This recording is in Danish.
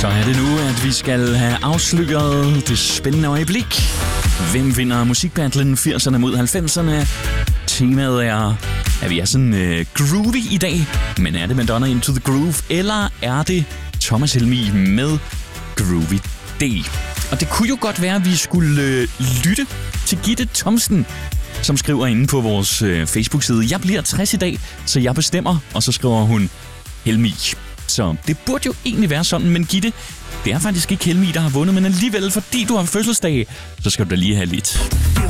Så er det nu, at vi skal have afsløret det spændende øjeblik. Hvem vinder musikbattlen 80'erne mod 90'erne? Temaet er, at vi er sådan groovy i dag. Men er det Madonna Into the Groove, eller er det Thomas Helmig med Groovy D? Og det kunne jo godt være, at vi skulle lytte til Gitte Thomsen, som skriver inde på vores Facebook-side: jeg bliver 60 i dag, så jeg bestemmer. Og så skriver hun Helmig. Så det burde jo egentlig være sådan, men Gitte, det er faktisk ikke Helmig, der har vundet, men alligevel, fordi du har fødselsdag, så skal du da lige have lidt.